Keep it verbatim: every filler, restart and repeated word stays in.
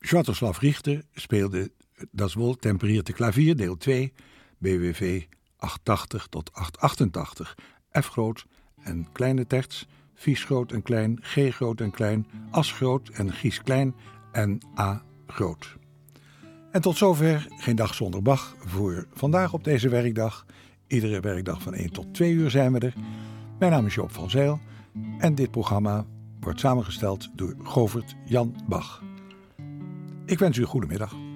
Swiatoslav Richter speelde Das Wohl temperierte Klavier, deel twee, B W V achttachtig tot achthonderdachtachtig. F groot en kleine terts, vies groot en klein, G groot en klein, as groot en Gies klein en A groot. En tot zover Geen Dag Zonder Bach voor vandaag op deze werkdag. Iedere werkdag van één tot twee uur zijn we er. Mijn naam is Joop van Zijl en dit programma wordt samengesteld door Govert Jan Bach. Ik wens u een goede middag.